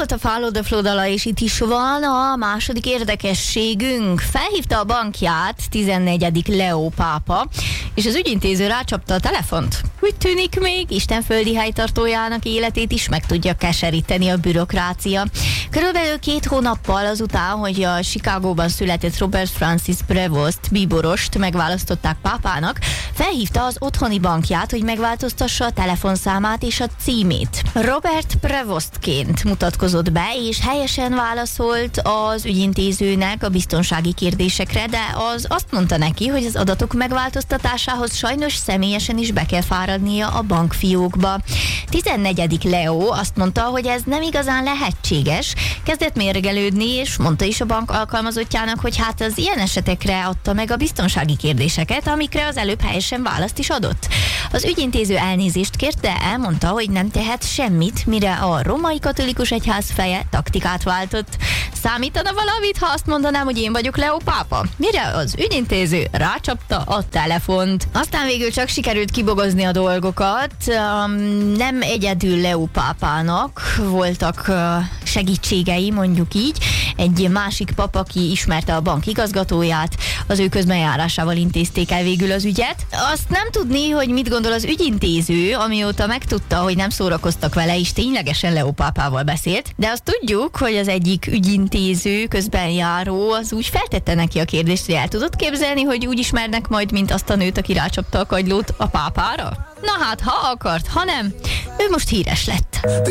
volt a Follow the Flow dala, és itt is van a második érdekességünk. Felhívta a bankját 14. Leo pápa, és az ügyintéző rácsapta a telefont. Úgy tűnik, még Isten földi helytartójának életét is meg tudja keseríteni a bürokrácia. Körülbelül 2 hónappal azután, hogy a Chicagóban született Robert Francis Prevost bíborost megválasztották pápának, felhívta az otthoni bankját, hogy megváltoztassa a telefonszámát és a címét. Robert Prevostként mutatkozott be, és helyesen válaszolt az ügyintézőnek a biztonsági kérdésekre, de az azt mondta neki, hogy az adatok megváltoztatásához sajnos személyesen is be kell fáradnia a bankfiókba. 14. Leo azt mondta, hogy ez nem igazán lehetséges, kezdett mérgelődni, és mondta is a bank alkalmazottjának, hogy hát az ilyen esetekre adta meg a biztonsági kérdéseket, amikre az előbb helyesen választ is adott. Az ügyintéző elnézést kért, de elmondta, hogy nem tehet semmit, mire a római katolikus egyház feje taktikát váltott. Számítana valamit, ha azt mondanám, hogy én vagyok Leo pápa? Mire az ügyintéző rácsapta a telefont. Aztán végül csak sikerült kibogozni a dolgokat. Nem egyedül Leo pápának voltak segítségei, mondjuk így. Egy másik pap, aki ismerte a bank igazgatóját, az ő közbenjárásával intézték el végül az ügyet. Azt nem tudni, hogy mit gondol az ügyintéző, amióta megtudta, hogy nem szórakoztak vele, és ténylegesen Leo pápával beszélt, de azt tudjuk, hogy az egyik ügyintéző közbenjáró az úgy feltette neki a kérdést, hogy el tudod képzelni, hogy úgy ismernek majd, mint azt a nőt, aki rácsapta a kagylót a pápára? Na hát, ha akart, ha nem, ő most híres lett.